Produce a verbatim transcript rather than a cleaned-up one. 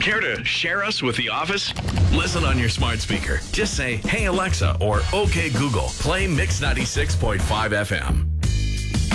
Care to share us with the office? Listen on your smart speaker. Just say, "Hey Alexa," or "Okay Google, play Mix ninety-six point five F M."